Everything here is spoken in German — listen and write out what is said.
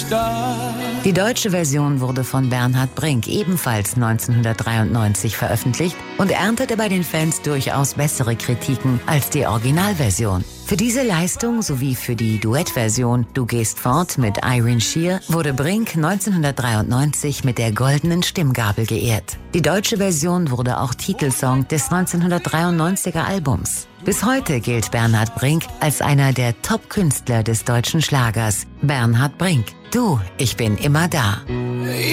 da. Die deutsche Version wurde von Bernhard Brink ebenfalls 1993 veröffentlicht und erntete bei den Fans durchaus bessere Kritiken als die Originalversion. Für diese Leistung sowie für die Duettversion Du gehst fort mit Irene Sheer wurde Brink 1993 mit der Goldenen Stimmgabel geehrt. Die deutsche Version wurde auch Titelsong des 1993er Albums. Bis heute gilt Bernhard Brink als einer der Top-Künstler des deutschen Schlagers. Bernhard Brink. Du, ich bin immer da.